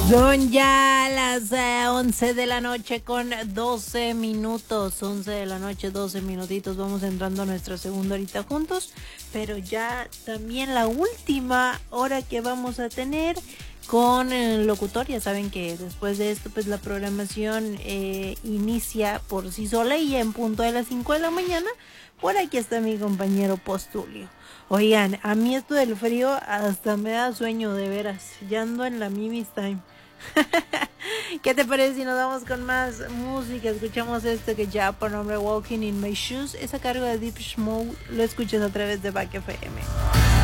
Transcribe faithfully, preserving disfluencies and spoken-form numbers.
Son ya las eh, once de la noche con doce minutos, once de la noche, doce minutitos, vamos entrando a nuestra segunda horita juntos, pero ya también la última hora que vamos a tener con el locutor. Ya saben que después de esto pues la programación eh, inicia por sí sola y en punto de las cinco de la mañana. Por aquí está mi compañero Postulio. Oigan, a mí esto del frío hasta me da sueño, de veras. Ya ando en la Mimis Time. ¿Qué te parece si nos vamos con más música? Escuchamos esto que ya por nombre Walking in My Shoes es a cargo de Deep Mode. Lo escuchas a través de Back F M.